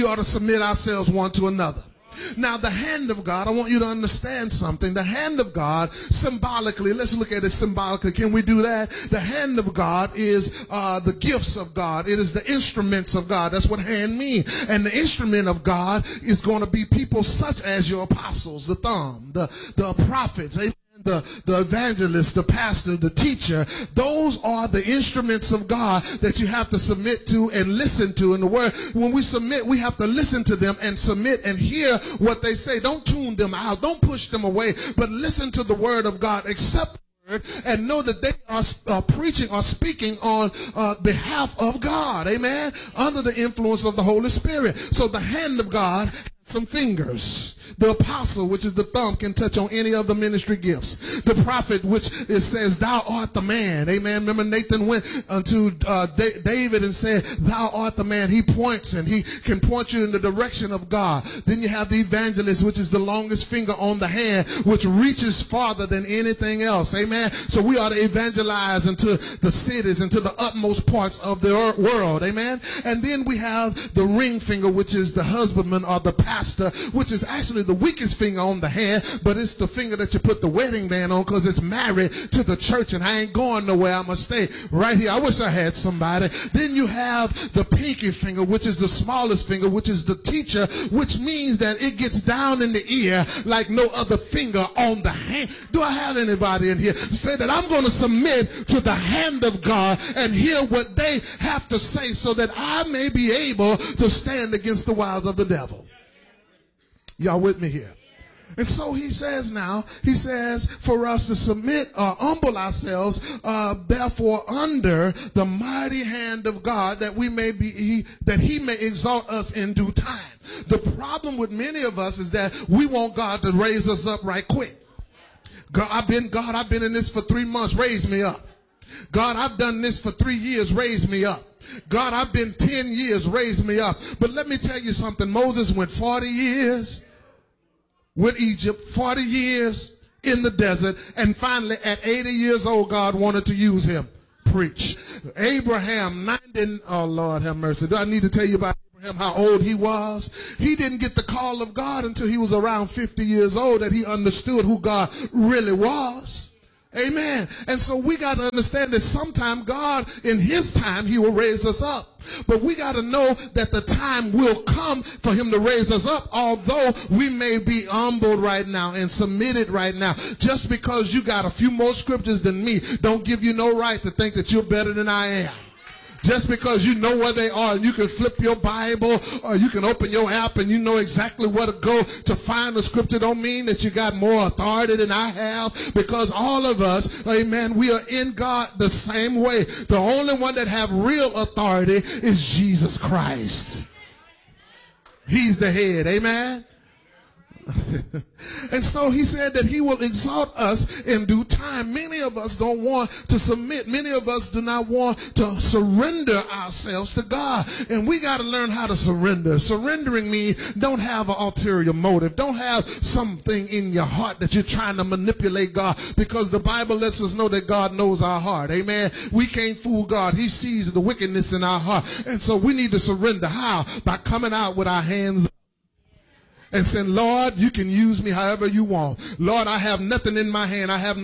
we ought to submit ourselves one to another. Now, the hand of God, I want you to understand something. The hand of God, symbolically, let's look at it symbolically. Can we do that? The hand of God is the gifts of God. It is the instruments of God. That's what hand means. And the instrument of God is going to be people such as your apostles, the thumb, the prophets, amen. The evangelist, the pastor, the teacher, those are the instruments of God that you have to submit to and listen to. In the word, when we submit, we have to listen to them and submit and hear what they say. Don't tune them out. Don't push them away, but listen to the word of God. Accept the word and know that they are preaching or speaking on behalf of God. Amen. Under the influence of the Holy Spirit. So the hand of God has some fingers. The apostle, which is the thumb, can touch on any of the ministry gifts. The prophet, which it says, thou art the man. Amen. Remember Nathan went unto David and said, thou art the man. He points and he can point you in the direction of God. Then you have the evangelist, which is the longest finger on the hand, which reaches farther than anything else. Amen. So we ought to evangelize into the cities, into the utmost parts of the world. Amen. And then we have the ring finger, which is the husbandman or the pastor, which is actually the weakest finger on the hand, but it's the finger that you put the wedding band on because it's married to the church, and I ain't going nowhere. I'm going to stay right here. I wish I had somebody. Then you have the pinky finger, which is the smallest finger, which is the teacher, which means that it gets down in the ear like no other finger on the hand. Do I have anybody in here say that I'm going to submit to the hand of God and hear what they have to say so that I may be able to stand against the wiles of the devil? Y'all with me here? And so he says now, he says for us to submit or humble ourselves, therefore under the mighty hand of God, that we may be, that he may exalt us in due time. The problem with many of us is that we want God to raise us up right quick. God, I've been in this for 3 months. Raise me up. God, I've done this for 3 years. Raise me up. God, I've been 10 years. Raise me up. But let me tell you something. Moses went 40 years with Egypt, 40 years in the desert, and finally at 80 years old, God wanted to use him. Preach. Abraham, 90, oh Lord have mercy. Do I need to tell you about Abraham, how old he was? He didn't get the call of God until he was around 50 years old, that he understood who God really was. Amen. And so we got to understand that sometime God, in his time, he will raise us up. But we got to know that the time will come for him to raise us up, although we may be humbled right now and submitted right now. Just because you got a few more scriptures than me, don't give you no right to think that you're better than I am. Just because you know where they are and you can flip your Bible or you can open your app and you know exactly where to go to find the scripture don't mean that you got more authority than I have, because all of us, amen, we are in God the same way. The only one that have real authority is Jesus Christ. He's the head, amen. And so he said that he will exalt us in due time. Many of us don't want to submit. Many of us do not want to surrender ourselves to God. And we got to learn how to surrender. Surrendering means don't have an ulterior motive. Don't have something in your heart that you're trying to manipulate God, because the Bible lets us know that God knows our heart. Amen. We can't fool God. He sees the wickedness in our heart. And so we need to surrender. How? By coming out with our hands up and saying, Lord, you can use me however you want. Lord, I have nothing in my hand. I have